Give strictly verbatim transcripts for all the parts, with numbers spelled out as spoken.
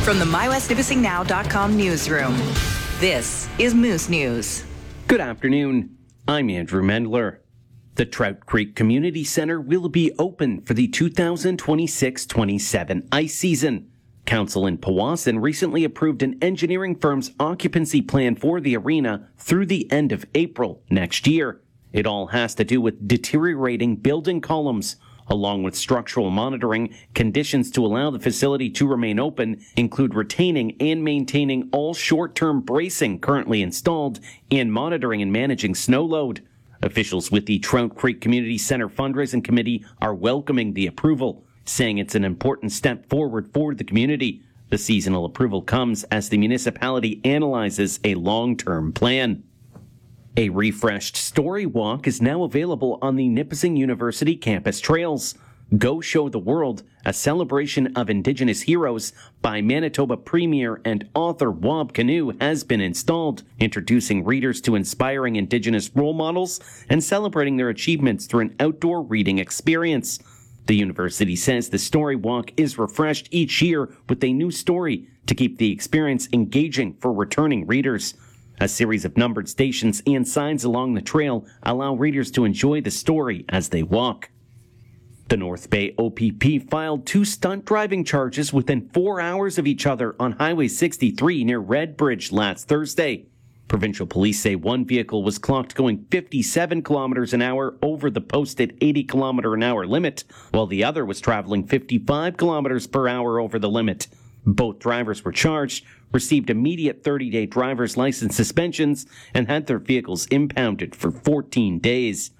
From the my west nipissing now dot com newsroom, this is Moose News. Good afternoon. I'm Andrew Mendler. The Trout Creek Community Center will be open for the two thousand twenty-six twenty-seven ice season. Council in Powassan recently approved an engineering firm's occupancy plan for the arena through the end of April next year. It all has to do with deteriorating building columns. Along with structural monitoring, conditions to allow the facility to remain open include retaining and maintaining all short-term bracing currently installed and monitoring and managing snow load. Officials with the Trout Creek Community Center Fundraising Committee are welcoming the approval, saying it's an important step forward for the community. The seasonal approval comes as the municipality analyzes a long-term plan. A refreshed story walk is now available on the Nipissing University campus trails. Go Show the World, a celebration of Indigenous heroes by Manitoba Premier and author Wab Kinew, has been installed, introducing readers to inspiring Indigenous role models and celebrating their achievements through an outdoor reading experience. The university says the story walk is refreshed each year with a new story to keep the experience engaging for returning readers. A series of numbered stations and signs along the trail allow readers to enjoy the story as they walk. The North Bay O P P filed two stunt driving charges within four hours of each other on Highway sixty-three near Redbridge last Thursday. Provincial police say one vehicle was clocked going fifty-seven kilometers an hour over the posted eighty kilometer an hour limit, while the other was traveling fifty-five kilometers per hour over the limit. Both drivers were charged, received immediate thirty-day driver's license suspensions, and had their vehicles impounded for fourteen days.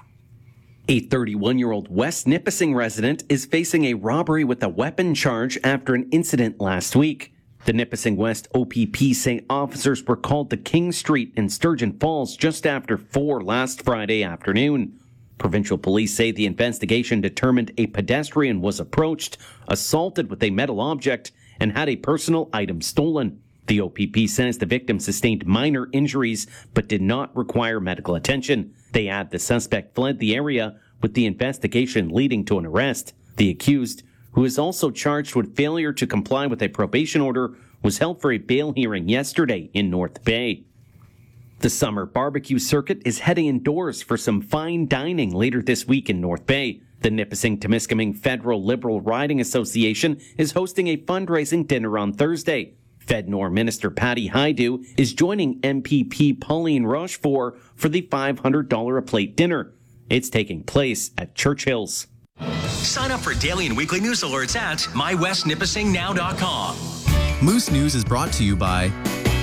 A thirty-one-year-old West Nipissing resident is facing a robbery with a weapon charge after an incident last week. The Nipissing West O P P say officers were called to King Street in Sturgeon Falls just after four last Friday afternoon. Provincial police say the investigation determined a pedestrian was approached, assaulted with a metal object, and had a personal item stolen. The O P P says the victim sustained minor injuries but did not require medical attention. They add the suspect fled the area, with the investigation leading to an arrest. The accused, who is also charged with failure to comply with a probation order, was held for a bail hearing yesterday in North Bay. The summer barbecue circuit is heading indoors for some fine dining later this week in North Bay. The Nipissing-Temiskaming Federal Liberal Riding Association is hosting a fundraising dinner on Thursday. Fednor Minister Patty Hajdu is joining M P P Pauline Rochefort for the five hundred dollars a plate dinner. It's taking place at Churchill's. Sign up for daily and weekly news alerts at my west nipissing now dot com. Moose News is brought to you by